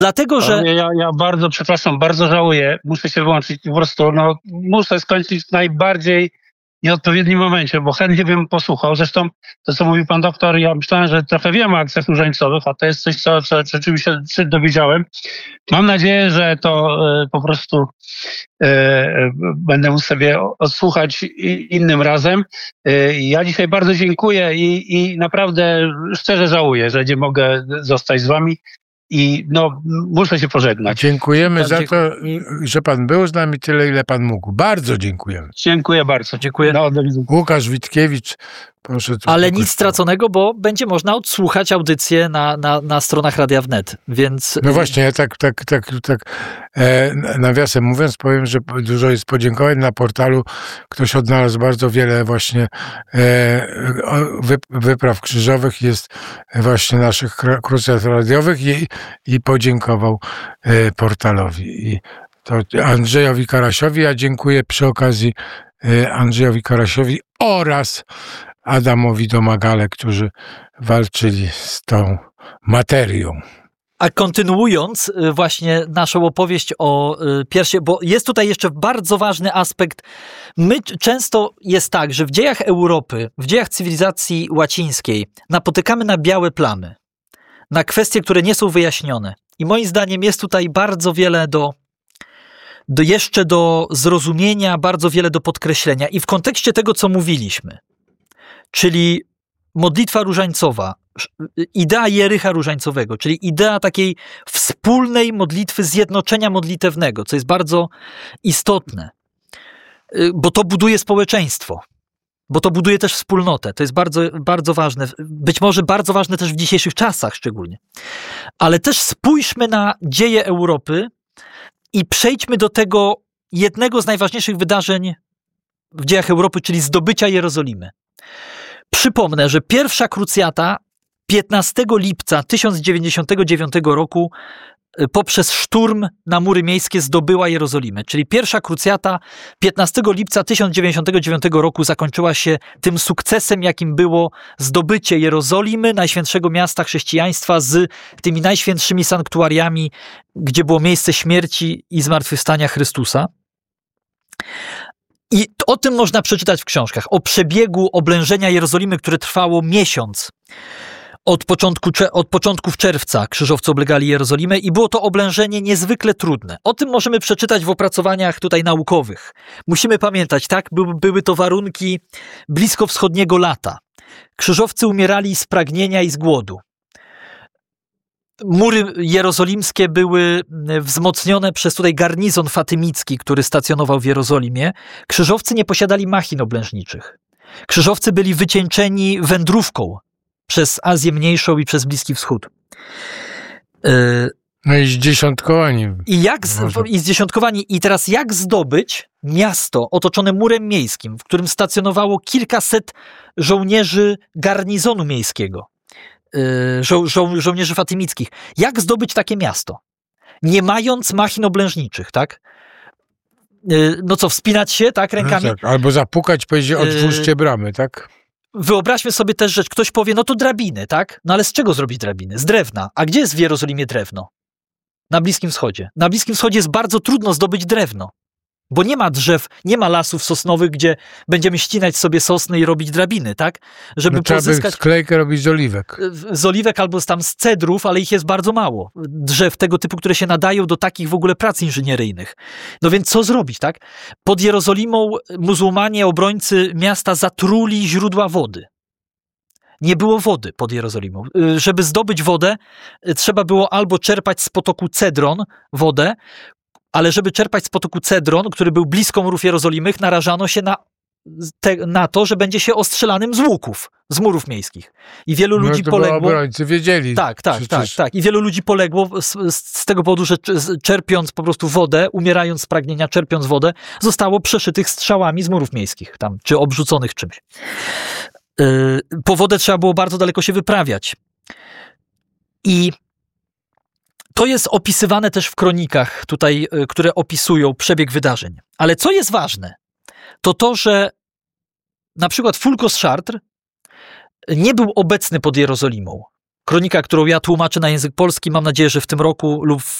Dlatego, że... Ja bardzo przepraszam, bardzo żałuję. Muszę się wyłączyć. Po prostu muszę skończyć w najbardziej nieodpowiednim momencie, bo chętnie bym posłuchał. Zresztą to, co mówił pan doktor, ja myślałem, że trochę wiem o akcjach różańcowych, a to jest coś, co rzeczywiście dowiedziałem. Mam nadzieję, że to po prostu będę mógł sobie odsłuchać innym razem. Ja dzisiaj bardzo dziękuję i naprawdę szczerze żałuję, że nie mogę zostać z wami. I muszę się pożegnać. Dziękujemy za to, że pan był z nami tyle, ile pan mógł. Bardzo dziękujemy. Dziękuję bardzo. Dziękuję. Łukasz Witkiewicz, proszę. Ale nic straconego, bo będzie można odsłuchać audycję na stronach Radia Wnet, więc... No właśnie, ja tak nawiasem mówiąc powiem, że dużo jest podziękowań na portalu. Ktoś odnalazł bardzo wiele właśnie wypraw krzyżowych, jest właśnie naszych krucjat radiowych i podziękował portalowi. I to Andrzejowi Karasiowi, ja dziękuję przy okazji Andrzejowi Karasiowi oraz Adamowi Domagale, którzy walczyli z tą materią. A kontynuując właśnie naszą opowieść o piersie, bo jest tutaj jeszcze bardzo ważny aspekt. Często jest tak, że w dziejach Europy, w dziejach cywilizacji łacińskiej napotykamy na białe plamy, na kwestie, które nie są wyjaśnione. I moim zdaniem jest tutaj bardzo wiele jeszcze do zrozumienia, bardzo wiele do podkreślenia. I w kontekście tego, co mówiliśmy, czyli modlitwa różańcowa, idea Jericha różańcowego, czyli idea takiej wspólnej modlitwy, zjednoczenia modlitewnego, co jest bardzo istotne, bo to buduje społeczeństwo, bo to buduje też wspólnotę. To jest bardzo, bardzo ważne, być może bardzo ważne też w dzisiejszych czasach szczególnie. Ale też spójrzmy na dzieje Europy i przejdźmy do tego jednego z najważniejszych wydarzeń w dziejach Europy, czyli zdobycia Jerozolimy. Przypomnę, że pierwsza krucjata 15 lipca 1099 roku poprzez szturm na mury miejskie zdobyła Jerozolimę. Czyli pierwsza krucjata 15 lipca 1099 roku zakończyła się tym sukcesem, jakim było zdobycie Jerozolimy, najświętszego miasta chrześcijaństwa, z tymi najświętszymi sanktuariami, gdzie było miejsce śmierci i zmartwychwstania Chrystusa. I o tym można przeczytać w książkach. O przebiegu oblężenia Jerozolimy, które trwało miesiąc. Od początków czerwca krzyżowcy oblegali Jerozolimę i było to oblężenie niezwykle trudne. O tym możemy przeczytać w opracowaniach tutaj naukowych. Musimy pamiętać, tak? Były to warunki bliskowschodniego lata. Krzyżowcy umierali z pragnienia i z głodu. Mury jerozolimskie były wzmocnione przez tutaj garnizon fatymicki, który stacjonował w Jerozolimie. Krzyżowcy nie posiadali machin oblężniczych. Krzyżowcy byli wycieńczeni wędrówką przez Azję Mniejszą i przez Bliski Wschód. No i zdziesiątkowani. I zdziesiątkowani. I teraz jak zdobyć miasto otoczone murem miejskim, w którym stacjonowało kilkaset żołnierzy garnizonu miejskiego, żołnierzy fatymickich. Jak zdobyć takie miasto? Nie mając machin oblężniczych, tak? No co, wspinać się, tak, rękami? No tak. Albo zapukać, powiedzieć, otwórzcie bramy, tak? Wyobraźmy sobie też, że ktoś powie, no to drabiny, tak? No ale z czego zrobić drabiny? Z drewna. A gdzie jest w Jerozolimie drewno? Na Bliskim Wschodzie. Na Bliskim Wschodzie jest bardzo trudno zdobyć drewno, bo nie ma drzew, nie ma lasów sosnowych, gdzie będziemy ścinać sobie sosny i robić drabiny, tak? Żeby trzeba pozyskać... sklejkę robić z oliwek. Z oliwek albo tam z cedrów, ale ich jest bardzo mało. Drzew tego typu, które się nadają do takich w ogóle prac inżynieryjnych. No więc co zrobić, tak? Pod Jerozolimą muzułmanie, obrońcy miasta zatruli źródła wody. Nie było wody pod Jerozolimą. Żeby zdobyć wodę, trzeba było albo czerpać z potoku Cedron wodę, ale żeby czerpać z potoku Cedron, który był blisko murów jerozolimych, narażano się na to, że będzie się ostrzelanym z łuków, z murów miejskich. I wielu ludzi poległo. Obrońcy wiedzieli. Tak. I wielu ludzi poległo z tego powodu, że czerpiąc po prostu wodę, umierając z pragnienia, czerpiąc wodę, zostało przeszytych strzałami z murów miejskich tam, czy obrzuconych czymś. Po wodę trzeba było bardzo daleko się wyprawiać. I to jest opisywane też w kronikach tutaj, które opisują przebieg wydarzeń. Ale co jest ważne, to, że na przykład Fulco z Chartres nie był obecny pod Jerozolimą. kronika, którą ja tłumaczę na język polski. Mam nadzieję, że w tym roku lub